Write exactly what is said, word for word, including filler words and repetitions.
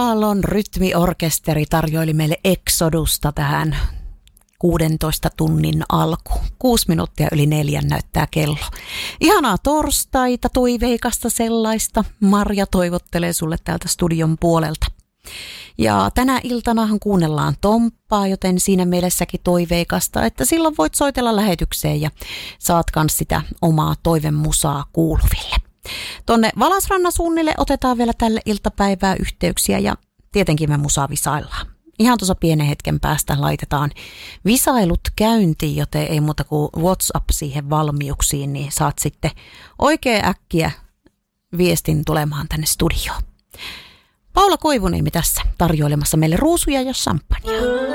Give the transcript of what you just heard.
Aallon rytmiorkesteri tarjoili meille Exodusta tähän kuudentoista tunnin alku. Kuusi minuuttia yli neljän näyttää kello. Ihanaa torstaita, toiveikasta sellaista. Marja toivottelee sulle täältä studion puolelta. Ja tänä iltanahan kuunnellaan Tomppaa, joten siinä mielessäkin toiveikasta, että silloin voit soitella lähetykseen ja saat kans sitä omaa toivemusaa kuuluville. Tonne Valasrannasuunnille otetaan vielä tälle iltapäivää yhteyksiä ja tietenkin me musaa visaillaan. Ihan tuossa pienen hetken päästä laitetaan visailut käyntiin, joten ei muuta kuin WhatsApp siihen valmiuksiin, niin saat sitten oikein äkkiä viestin tulemaan tänne studioon. Paula Koivuniemi tässä tarjoilemassa meille ruusuja ja champagnea.